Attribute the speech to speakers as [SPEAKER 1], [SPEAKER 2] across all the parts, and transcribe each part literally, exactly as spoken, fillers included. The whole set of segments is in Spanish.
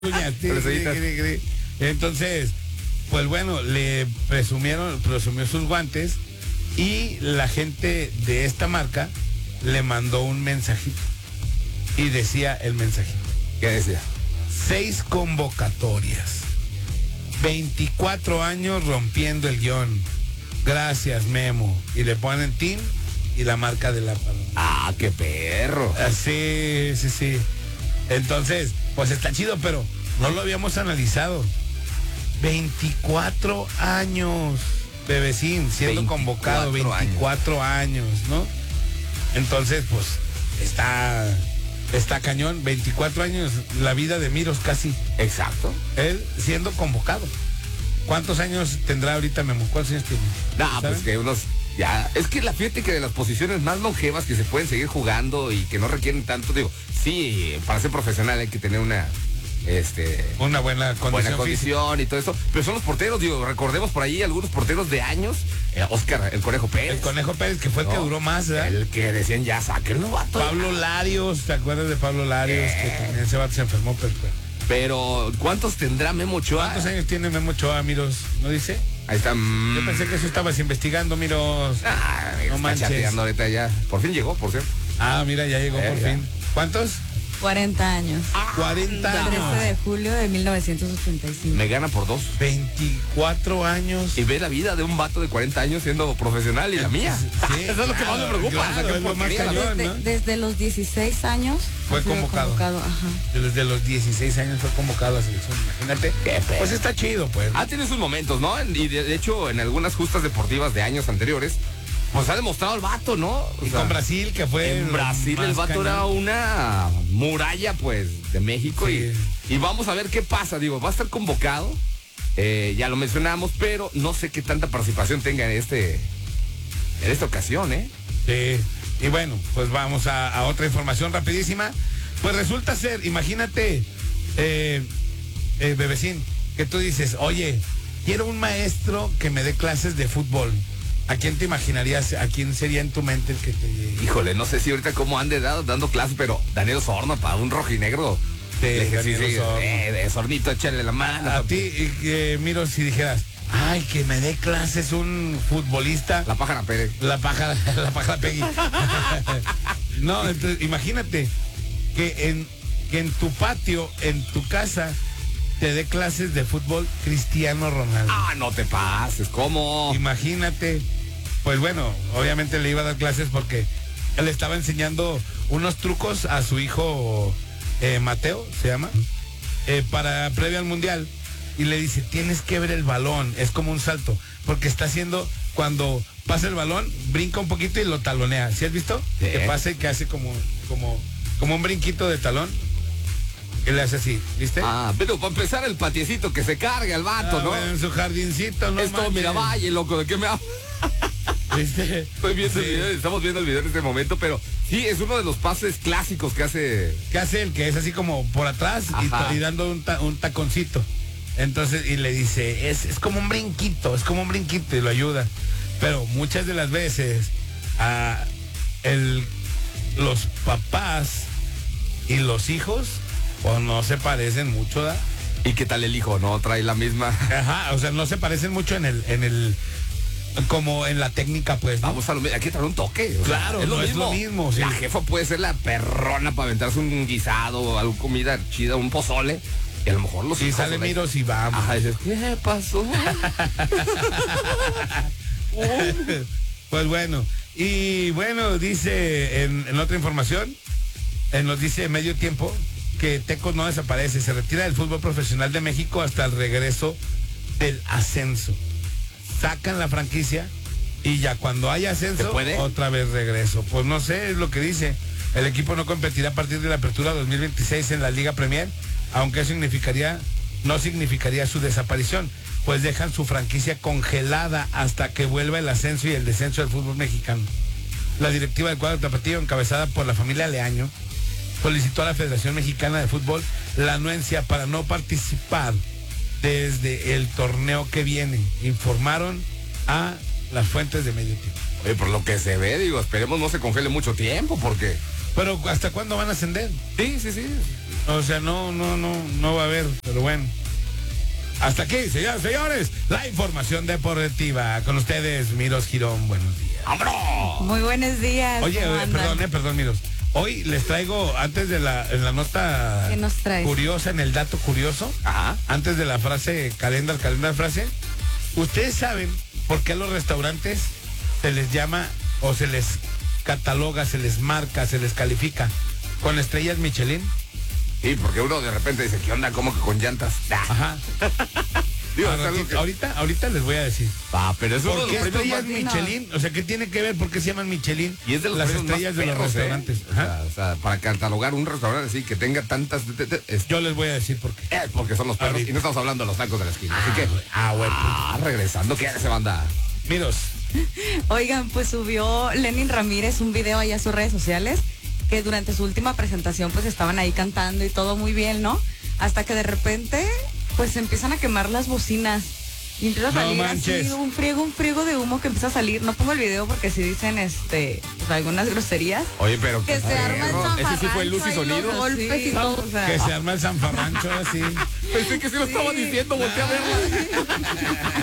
[SPEAKER 1] uñas. Entonces, pues bueno, le presumieron, presumió sus guantes y la gente de esta marca le mandó un mensajito y decía el mensajito.
[SPEAKER 2] ¿Qué decía?
[SPEAKER 1] Seis convocatorias, veinticuatro años rompiendo el guión. Gracias, Memo. Y le ponen Team y la marca de la paloma.
[SPEAKER 2] Ah, qué perro.
[SPEAKER 1] Sí, sí, sí. Entonces, pues está chido, pero no lo habíamos analizado. veinticuatro años, bebecín, siendo convocado, veinticuatro años, ¿no? Entonces, pues, está, está cañón, veinticuatro años, la vida de Miros casi.
[SPEAKER 2] Exacto.
[SPEAKER 1] Él siendo convocado. ¿Cuántos años tendrá ahorita, Memo? ¿Cuántos años tiene?
[SPEAKER 2] No, pues que unos... Ya, es que la fíjate que de las posiciones más longevas que se pueden seguir jugando y que no requieren tanto, digo, sí, para ser profesional hay que tener una, este...
[SPEAKER 1] Una buena condición,
[SPEAKER 2] buena condición y todo eso, pero son los porteros, digo, recordemos por ahí algunos porteros de años, eh, Oscar, el Conejo Pérez.
[SPEAKER 1] El Conejo Pérez, que fue el no, que duró más, ¿verdad?
[SPEAKER 2] El que decían ya, sáquenlo, vato.
[SPEAKER 1] Pablo Larios, ¿te acuerdas de Pablo Larios? Eh. Que también ese vato se enfermó, pero...
[SPEAKER 2] Pero, ¿cuántos tendrá Memo Ochoa?
[SPEAKER 1] ¿Cuántos años tiene Memo Ochoa, Miros? ¿No dice?
[SPEAKER 2] Ahí está. Mm.
[SPEAKER 1] Yo pensé que eso estabas investigando, Miros.
[SPEAKER 2] Ah, no manches. Chateando ahorita ya. Por fin llegó, por cierto.
[SPEAKER 1] Ah, mira, ya llegó eh, por ya. fin. ¿Cuántos?
[SPEAKER 3] cuarenta años.
[SPEAKER 1] Ah, cuarenta años.
[SPEAKER 3] trece de julio de mil novecientos ochenta y cinco.
[SPEAKER 2] Me gana por dos.
[SPEAKER 1] veinticuatro años.
[SPEAKER 2] Y ve la vida de un vato de cuarenta años siendo profesional y la mía. Sí, eso es lo que más me preocupa.
[SPEAKER 1] Claro, es lo más cañón,
[SPEAKER 3] desde,
[SPEAKER 1] ¿no?
[SPEAKER 3] desde los dieciséis años
[SPEAKER 1] fue convocado.
[SPEAKER 3] convocado ajá.
[SPEAKER 1] Desde los dieciséis años fue convocado a la selección. Imagínate. Pues está chido, pues.
[SPEAKER 2] Ah, tiene sus momentos, ¿no? Y de, de hecho, en algunas justas deportivas de años anteriores, pues ha demostrado el vato, ¿no? O
[SPEAKER 1] y sea, con Brasil, que fue...
[SPEAKER 2] En Brasil el vato cañón. Era una muralla, pues, de México. Sí. Y, y vamos a ver qué pasa. Digo, va a estar convocado. Eh, ya lo mencionamos, pero no sé qué tanta participación tenga en este en esta ocasión, ¿eh?
[SPEAKER 1] Sí. Y bueno, pues vamos a, a otra información rapidísima. Pues resulta ser, imagínate, eh, eh, bebecín, que tú dices, oye, quiero un maestro que me dé clases de fútbol. ¿A quién te imaginarías? ¿A quién sería en tu mente el que te...
[SPEAKER 2] Híjole, no sé si ahorita cómo ande dado, dando clases, pero Daniel Osorno, para un rojinegro.
[SPEAKER 1] Sí,
[SPEAKER 2] de sí, sí, eh, de Sornito, échale la mano.
[SPEAKER 1] A, a ti, eh, miro, si dijeras, ay, que me dé clases un futbolista.
[SPEAKER 2] La pájara Pérez.
[SPEAKER 1] La pájara, la pájara Peggy. No, entonces, imagínate que en, que en tu patio, en tu casa, te dé clases de fútbol Cristiano Ronaldo.
[SPEAKER 2] Ah, no te pases, ¿cómo?
[SPEAKER 1] Imagínate. Pues bueno, obviamente le iba a dar clases porque él estaba enseñando unos trucos a su hijo eh, Mateo, se llama, eh, para previo al mundial. Y le dice, tienes que ver el balón, es como un salto, porque está haciendo, cuando pasa el balón, brinca un poquito y lo talonea. ¿Sí has visto?
[SPEAKER 2] Sí.
[SPEAKER 1] Que pasa y que hace como, como, como un brinquito de talón. Que le hace así, ¿viste?
[SPEAKER 2] Ah, pero para empezar el patiecito que se carga el vato, ah, ¿no?
[SPEAKER 1] Bueno, en su jardincito, ¿no?
[SPEAKER 2] Esto, mira, vaya, loco, ¿de qué me hablas?
[SPEAKER 1] ¿Viste?
[SPEAKER 2] Estoy viendo sí. el video, estamos viendo el video en este momento, pero sí, es uno de los pases clásicos que hace...
[SPEAKER 1] Que hace el que es así como por atrás y, y dando un, ta, un taconcito. Entonces, y le dice, es, es como un brinquito, es como un brinquito y lo ayuda. Pero muchas de las veces, a el, los papás y los hijos, pues no se parecen mucho, ¿da?
[SPEAKER 2] ¿Y qué tal el hijo? ¿No trae la misma?
[SPEAKER 1] Ajá, o sea, no se parecen mucho en el, en el, como en la técnica, pues, ¿no?
[SPEAKER 2] Vamos a lo mismo, hay que traer un toque. O
[SPEAKER 1] claro,
[SPEAKER 2] sea, es, lo
[SPEAKER 1] no
[SPEAKER 2] mismo.
[SPEAKER 1] es lo mismo. Sí.
[SPEAKER 2] La jefa puede ser la perrona para aventarse un guisado, alguna comida chida, un pozole. Y a lo mejor los
[SPEAKER 1] hijos... Y sale Miros y vamos.
[SPEAKER 2] Ajá, dices, ¿qué pasó?
[SPEAKER 1] Pues bueno, y bueno, dice en, en otra información, eh, nos dice Medio Tiempo que Tecos no desaparece, se retira del fútbol profesional de México hasta el regreso del ascenso. Sacan la franquicia y ya cuando haya ascenso, otra vez regreso. Pues no sé, es lo que dice. El equipo no competirá a partir de la apertura dos mil veintiséis en la Liga Premier, aunque eso significaría, no significaría su desaparición, pues dejan su franquicia congelada hasta que vuelva el ascenso y el descenso del fútbol mexicano. La directiva del cuadro tapatío, encabezada por la familia Leaño, solicitó a la Federación Mexicana de Fútbol la anuencia para no participar desde el torneo que viene. Informaron a las fuentes de Medio Tiempo.
[SPEAKER 2] Oye, por lo que se ve, digo, esperemos no se congele mucho tiempo, porque...
[SPEAKER 1] Pero ¿hasta cuándo van a ascender?
[SPEAKER 2] Sí, sí, sí.
[SPEAKER 1] O sea, no, no, no, no va a haber, pero bueno. Hasta aquí, señoras y señores, la información deportiva. Con ustedes, Miros Girón, buenos días.
[SPEAKER 2] ¡Vámonos!
[SPEAKER 3] Muy buenos días.
[SPEAKER 1] Oye,
[SPEAKER 3] ¿cómo
[SPEAKER 1] eh,
[SPEAKER 3] andan?
[SPEAKER 1] perdón, eh, perdón, Miros. Hoy les traigo, antes de la, en la nota
[SPEAKER 3] ¿Qué nos traes?
[SPEAKER 1] curiosa, en el dato curioso,
[SPEAKER 2] Ajá.
[SPEAKER 1] antes de la frase, calendar, calendar, frase, ¿ustedes saben por qué a los restaurantes se les llama o se les cataloga, se les marca, se les califica con estrellas Michelin?
[SPEAKER 2] Sí, porque uno de repente dice, ¿qué onda? ¿Cómo que con llantas? Ah,
[SPEAKER 1] Ajá.
[SPEAKER 2] digo,
[SPEAKER 1] Ah,
[SPEAKER 2] es algo
[SPEAKER 1] ratito,
[SPEAKER 2] que-
[SPEAKER 1] ahorita, ahorita les voy a decir.
[SPEAKER 2] Ah, pero es uno
[SPEAKER 1] ¿Por
[SPEAKER 2] de
[SPEAKER 1] qué
[SPEAKER 2] los premios
[SPEAKER 1] estrellas
[SPEAKER 2] más-
[SPEAKER 1] Michelin? O sea, ¿qué tiene que ver? ¿Por qué se llaman Michelin?
[SPEAKER 2] Y es de los
[SPEAKER 1] las
[SPEAKER 2] premios
[SPEAKER 1] estrellas
[SPEAKER 2] más
[SPEAKER 1] de los
[SPEAKER 2] perros, ¿eh?
[SPEAKER 1] restaurantes.
[SPEAKER 2] O
[SPEAKER 1] Ajá.
[SPEAKER 2] sea, o sea, para catalogar un restaurante así que tenga tantas... te- te- te- es,
[SPEAKER 1] Yo les voy a decir por qué.
[SPEAKER 2] es porque son los perros
[SPEAKER 1] Ahorita.
[SPEAKER 2] y no estamos hablando de los tacos de la esquina. Así que...
[SPEAKER 1] Ah, bueno.
[SPEAKER 2] Ah, regresando, ¿qué hace, banda?
[SPEAKER 1] Miros,
[SPEAKER 3] Oigan, pues subió Lenin Ramírez un video ahí a sus redes sociales que durante su última presentación pues estaban ahí cantando y todo muy bien, ¿no? Hasta que de repente pues empiezan a quemar las bocinas y empieza a
[SPEAKER 1] No
[SPEAKER 3] salir
[SPEAKER 1] manches.
[SPEAKER 3] así un friego, un friego de humo que empieza a salir. No pongo el video porque si dicen este pues, algunas groserías.
[SPEAKER 2] Oye, pero...
[SPEAKER 3] Que se arma el
[SPEAKER 2] perro. Ese sí fue luz y
[SPEAKER 3] zafarrancho ahí, los
[SPEAKER 2] sonido.
[SPEAKER 3] golpes y todo, o sea.
[SPEAKER 1] que se arma el zanfarrancho así.
[SPEAKER 2] Pensé que sí lo estaba diciendo, volteé a verla.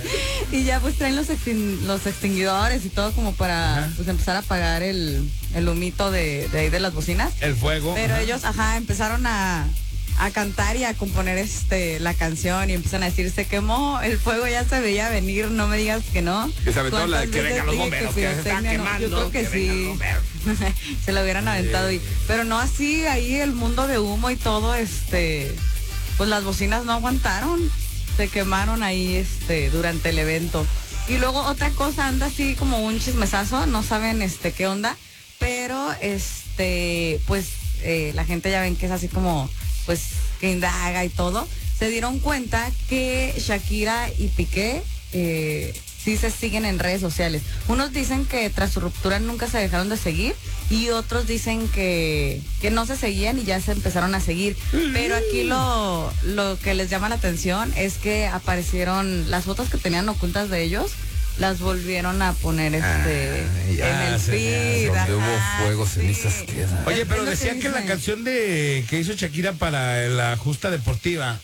[SPEAKER 3] Y ya pues traen los, extin- los extinguidores y todo como para
[SPEAKER 1] Ajá.
[SPEAKER 3] pues empezar a apagar el, el humito de, de ahí de las bocinas.
[SPEAKER 1] El fuego.
[SPEAKER 3] Pero
[SPEAKER 1] ajá.
[SPEAKER 3] ellos, ajá, empezaron a, a cantar y a componer este la canción y empiezan a decir, se quemó, el fuego ya se veía venir, no me digas que no.
[SPEAKER 2] Que se aventó la de
[SPEAKER 3] ¿Cuántas
[SPEAKER 2] que
[SPEAKER 3] veces
[SPEAKER 2] vengan los
[SPEAKER 3] dije
[SPEAKER 2] bomberos, que se están
[SPEAKER 3] pirotecnia no?
[SPEAKER 2] quemando.
[SPEAKER 3] Yo creo que,
[SPEAKER 2] que vengan
[SPEAKER 3] sí.
[SPEAKER 2] los bomberos.
[SPEAKER 3] Se lo hubieran aventado. Y, pero no así, ahí el mundo de humo y todo, este, pues las bocinas no aguantaron. Se quemaron ahí este durante el evento. Y luego otra cosa, anda así como un chismesazo, no saben este qué onda, pero este, pues eh, la gente ya ven que es así como, pues, que indaga y todo. Se dieron cuenta que Shakira y Piqué eh, sí se siguen en redes sociales. Unos dicen que tras su ruptura nunca se dejaron de seguir y otros dicen que, que no se seguían y ya se empezaron a seguir. Pero aquí lo, lo que les llama la atención es que aparecieron las fotos que tenían ocultas de ellos, las volvieron a poner este
[SPEAKER 2] Ah, ya,
[SPEAKER 3] en el
[SPEAKER 1] se
[SPEAKER 3] feed.
[SPEAKER 2] Donde hubo
[SPEAKER 3] ajá,
[SPEAKER 2] fuego,
[SPEAKER 3] sí.
[SPEAKER 2] cenizas quedan.
[SPEAKER 1] Oye,
[SPEAKER 3] Es-
[SPEAKER 1] pero
[SPEAKER 3] es lo
[SPEAKER 1] decían que la
[SPEAKER 3] dicen.
[SPEAKER 1] canción de que hizo Shakira para la justa deportiva,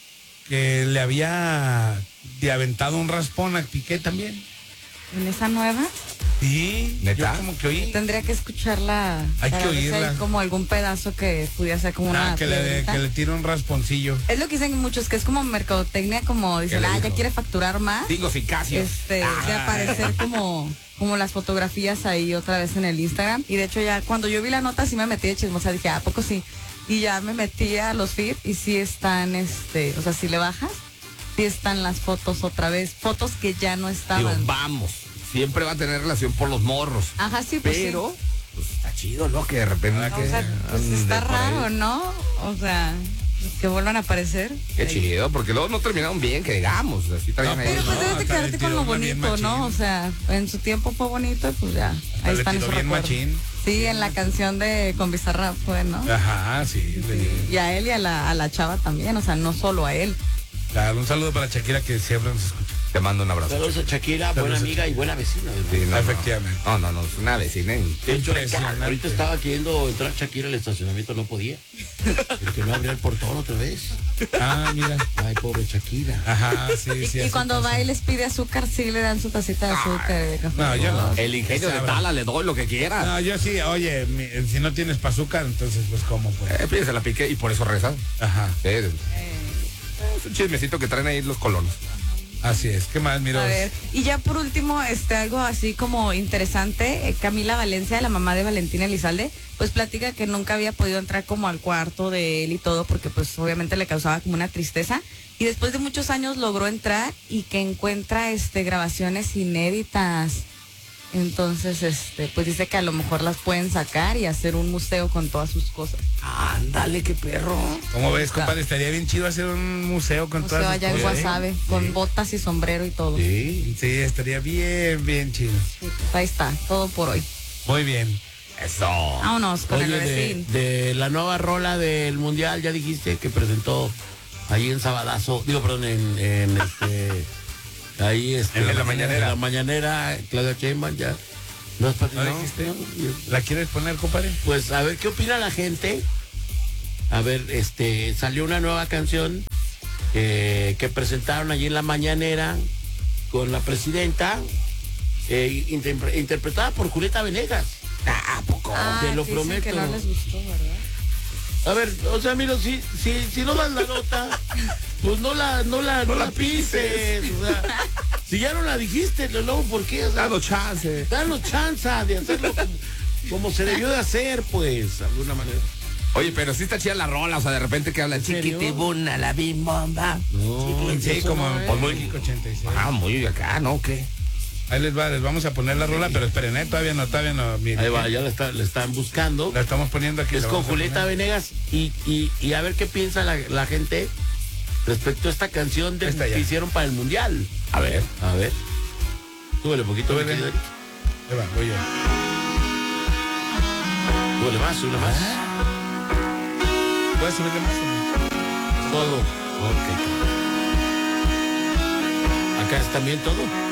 [SPEAKER 1] que le había de aventado un raspón a Piqué también.
[SPEAKER 3] En esa nueva
[SPEAKER 1] Sí,
[SPEAKER 2] ¿Neta?
[SPEAKER 1] yo como que oí.
[SPEAKER 3] tendría que escucharla.
[SPEAKER 1] Hay
[SPEAKER 3] para
[SPEAKER 1] que
[SPEAKER 3] ver si hay
[SPEAKER 1] oírla.
[SPEAKER 3] como algún pedazo que pudiera ser como una
[SPEAKER 1] Ah, que le,
[SPEAKER 3] piedrita.
[SPEAKER 1] que le tira un rasponcillo.
[SPEAKER 3] Es lo que dicen muchos, que es como mercadotecnia, como dicen,
[SPEAKER 2] le
[SPEAKER 3] ah, ya
[SPEAKER 2] dijo?
[SPEAKER 3] quiere facturar más.
[SPEAKER 2] Tingos y casios.
[SPEAKER 3] Este, de
[SPEAKER 1] Ah.
[SPEAKER 3] aparecer como, como las fotografías ahí otra vez en el Instagram. Y de hecho ya cuando yo vi la nota sí me metí de chismosa, dije, ¿a poco sí? Y ya me metí a los feed y sí están, este, o sea, si le bajas, sí están las fotos otra vez, fotos que ya no
[SPEAKER 2] Digo,
[SPEAKER 3] estaban.
[SPEAKER 2] vamos, siempre va a tener relación por los morros.
[SPEAKER 3] Ajá, sí, pues
[SPEAKER 2] Pero,
[SPEAKER 3] sí.
[SPEAKER 2] pues está chido, ¿no? Que de repente...
[SPEAKER 1] Ah,
[SPEAKER 3] O sea, pues
[SPEAKER 2] ande
[SPEAKER 3] está
[SPEAKER 2] por ahí.
[SPEAKER 3] raro, ¿no? O sea, que vuelvan a aparecer.
[SPEAKER 2] Qué
[SPEAKER 3] Ahí.
[SPEAKER 2] chido, porque luego no terminaron bien, que digamos. Así traían
[SPEAKER 1] No,
[SPEAKER 2] ahí.
[SPEAKER 3] Pero pues
[SPEAKER 1] No,
[SPEAKER 3] debes de
[SPEAKER 1] hasta
[SPEAKER 3] quedarte
[SPEAKER 1] le
[SPEAKER 3] con
[SPEAKER 1] tiró
[SPEAKER 3] lo
[SPEAKER 1] una bien
[SPEAKER 3] bonito, ¿no?
[SPEAKER 1] machín.
[SPEAKER 3] O sea, en su tiempo fue bonito y pues ya,
[SPEAKER 1] Hasta
[SPEAKER 3] ahí
[SPEAKER 1] le
[SPEAKER 3] están
[SPEAKER 1] tiró
[SPEAKER 3] esos
[SPEAKER 1] bien
[SPEAKER 3] recuerdos.
[SPEAKER 1] machín.
[SPEAKER 3] Sí, en la canción de Con Bizarrap fue, ¿no?
[SPEAKER 1] Ajá, sí. le-
[SPEAKER 3] Y a él y a la, a la chava también, o sea, no solo a él.
[SPEAKER 1] Claro, un saludo para Shakira que siempre nos escucha.
[SPEAKER 2] Te mando un abrazo.
[SPEAKER 4] Saludos a Shakira,
[SPEAKER 1] Saludos
[SPEAKER 4] buena
[SPEAKER 1] a
[SPEAKER 4] amiga y buena vecina.
[SPEAKER 2] Sí, no, no.
[SPEAKER 1] Efectivamente.
[SPEAKER 2] No, no, no, es una vecina. y-
[SPEAKER 4] De hecho,
[SPEAKER 1] Impresionante.
[SPEAKER 4] ahorita estaba queriendo entrar Shakira al estacionamiento, no podía. Porque no abría el portón otra vez.
[SPEAKER 1] Ah, mira.
[SPEAKER 4] Ay, pobre Shakira.
[SPEAKER 1] Ajá, sí, sí.
[SPEAKER 3] y
[SPEAKER 1] así
[SPEAKER 3] cuando
[SPEAKER 1] pasa.
[SPEAKER 3] va y les pide azúcar, sí le dan su tacita de azúcar, de café.
[SPEAKER 1] No, yo no.
[SPEAKER 2] El ingenio de
[SPEAKER 1] Sabrá.
[SPEAKER 2] Tala, le doy lo que quiera.
[SPEAKER 1] No, yo sí, oye, mi- si no tienes pa' azúcar, entonces pues cómo pues.
[SPEAKER 2] Eh, fíjense, la piqué y por eso rezan.
[SPEAKER 1] Ajá,
[SPEAKER 2] Sí, es es un chismecito que traen ahí los colonos.
[SPEAKER 1] así es. ¿Qué más, Miros?
[SPEAKER 3] A ver, y ya por último, este algo así como interesante, eh, Camila Valencia, la mamá de Valentín Elizalde, pues platica que nunca había podido entrar como al cuarto de él y todo, porque pues obviamente le causaba como una tristeza, y después de muchos años logró entrar y que encuentra este grabaciones inéditas. Entonces, este, pues dice que a lo mejor las pueden sacar y hacer un museo con todas sus cosas.
[SPEAKER 2] Ándale, qué perro.
[SPEAKER 1] ¿Cómo ves, compadre? Estaría bien chido hacer un museo con
[SPEAKER 3] Museo
[SPEAKER 1] todas
[SPEAKER 3] allá en
[SPEAKER 1] sus cosas, ¿eh?
[SPEAKER 3] Guasave, con botas y sombrero y todo.
[SPEAKER 2] Sí.
[SPEAKER 1] Sí, estaría bien, bien chido.
[SPEAKER 3] Sí, pues ahí está, todo por hoy.
[SPEAKER 1] Muy bien.
[SPEAKER 2] Eso.
[SPEAKER 3] Vámonos con el
[SPEAKER 4] Oye, de,
[SPEAKER 3] vecino.
[SPEAKER 4] de la nueva rola del Mundial, ya dijiste que presentó ahí en Sabadazo, digo, perdón, en, en este, ahí este,
[SPEAKER 2] En la mañanera.
[SPEAKER 4] En la mañanera, Claudia Sheinbaum ya. ¿No has
[SPEAKER 1] ¿No
[SPEAKER 4] no,
[SPEAKER 1] dijiste?
[SPEAKER 4] no,
[SPEAKER 1] ¿La quieres poner, compadre?
[SPEAKER 4] Pues a ver qué opina la gente A ver, este, salió una nueva canción eh, que presentaron allí en la mañanera con la presidenta, eh, inter- interpretada por Julieta Venegas.
[SPEAKER 2] Ah, ¿a poco?
[SPEAKER 3] Ah,
[SPEAKER 4] te lo
[SPEAKER 3] que dicen
[SPEAKER 4] prometo.
[SPEAKER 3] que no les gustó, ¿verdad?
[SPEAKER 4] A ver, o sea, mira, si, si, si no das la nota, pues no la, no la, no
[SPEAKER 2] No
[SPEAKER 4] la
[SPEAKER 2] la
[SPEAKER 4] pises. O sea, si ya no la dijiste, luego, ¿por qué? O sea,
[SPEAKER 2] Dado chance.
[SPEAKER 4] danos chance de hacerlo como, como se debió de hacer, pues, de alguna manera.
[SPEAKER 2] Oye, pero sí está chida la rola, o sea, de repente que hablan
[SPEAKER 4] serio?
[SPEAKER 2] chiquitibuna, la bimbomba.
[SPEAKER 4] No,
[SPEAKER 1] Sí,
[SPEAKER 4] eso
[SPEAKER 1] como
[SPEAKER 4] no es.
[SPEAKER 1] por muy ochenta y seis.
[SPEAKER 2] Ah, muy acá, ¿no? ¿Qué?
[SPEAKER 1] Ahí les va, les vamos a poner la rola, pero esperen, ¿eh? Todavía no, todavía no. Miren,
[SPEAKER 4] Ahí va, ya la, está, la están buscando.
[SPEAKER 1] la estamos poniendo aquí.
[SPEAKER 4] Es
[SPEAKER 1] la
[SPEAKER 4] con
[SPEAKER 1] vamos a
[SPEAKER 4] Julieta
[SPEAKER 1] poner.
[SPEAKER 4] Venegas y, y, y a ver qué piensa la, la gente respecto a esta canción de,
[SPEAKER 1] Esta ya.
[SPEAKER 4] que hicieron para el Mundial.
[SPEAKER 2] A ver.
[SPEAKER 4] A ver. Súbele un poquito.
[SPEAKER 1] Súbele.
[SPEAKER 4] mi querido Eric.
[SPEAKER 1] Ahí va, voy yo.
[SPEAKER 4] Súbele más, súbele más.
[SPEAKER 1] ¿Puedes subirle más?
[SPEAKER 4] Todo. Ok. Acá es también todo.